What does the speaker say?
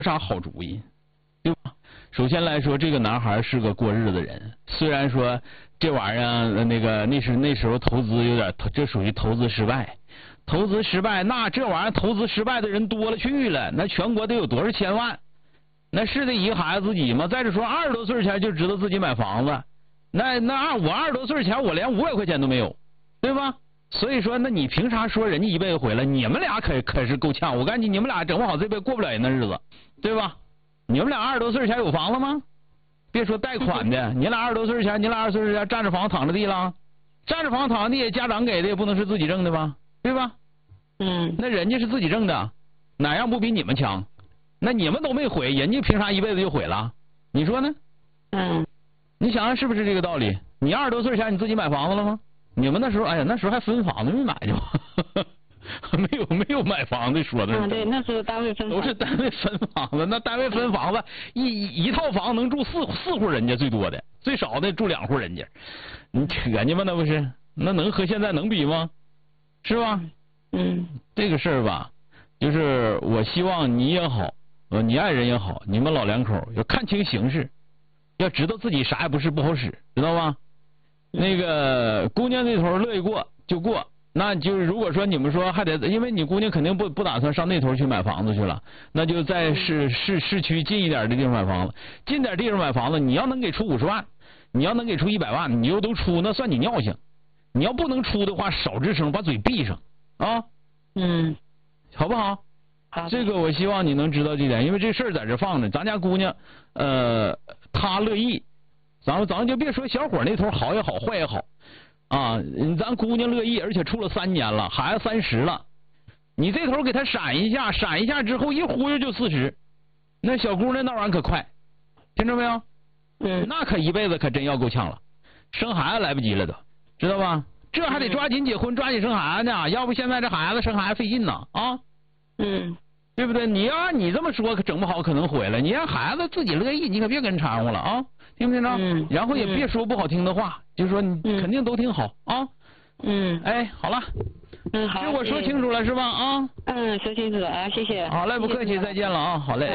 啥好主意，对吧？首先来说，这个男孩是个过日子的人，虽然说这玩意儿那时候投资有点，这属于投资失败。投资失败，那这玩意儿投资失败的人多了去了，那全国得有多少千万？那是得一个孩子自己吗？再者说，20多岁前就知道自己买房子，我20多岁前我连500块钱都没有，对吧？所以说，那你凭啥说人家一辈子回来？你们俩可是够呛，我感觉你们俩整不好这辈子过不了人的日子，对吧？你们俩20多岁前有房子吗？别说贷款的，你俩20多岁前占着房躺着地了，占着房躺着地，家长给的也不能是自己挣的吧，对吧？那人家是自己挣的，哪样不比你们强？那你们都没毁，人家凭啥一辈子就毁了？你说呢？你想想是不是这个道理？你20多岁前你自己买房子了吗？你们那时候，哎呀，那时候还分房子没买去吧？没有买房子说的。 对，那时候单位分房都是单位分房子，那单位分房子一套房能住四户人家最多的，最少的住2户人家，你扯呢吗？那不是？那能和现在能比吗？是吧？这个事儿吧，就是我希望你也好，你爱人也好，你们老两口要看清形势，要知道自己啥也不是不好使，知道吧？那个姑娘那头乐意过就过，那就是如果说你们说还得，因为你姑娘肯定不打算上那头去买房子去了，那就在市区近一点的地方买房子，近点地方买房子，你要能给出50万，你要能给出100万，你又都出，那算你尿性。你要不能出的话，少吱声，把嘴闭上啊。好不好？ 好。 这个我希望你能知道这点，因为这事儿在这放着，咱家姑娘，她乐意，咱就别说小伙那头好也好，坏也好，啊，咱姑娘乐意，而且处了3年了，孩子30了，你这头给她闪一下之后一忽悠就40，那小姑娘那玩意儿可快，听着没有？那可一辈子可真要够呛了，生孩子来不及了都，知道吧？这还得抓紧结婚，抓紧生孩子呢，要不现在这孩子生孩子费劲呢啊。对不对？你要按你这么说，可整不好可能毁了。你让孩子自己乐意，你可别跟人掺和了啊，听不听着？然后也别说不好听的话，就说你肯定都挺好啊。哎，好了。 好。 这我说清楚了是吧？啊。 说清楚了啊，谢谢。 好嘞，不客气，再见了啊，好嘞。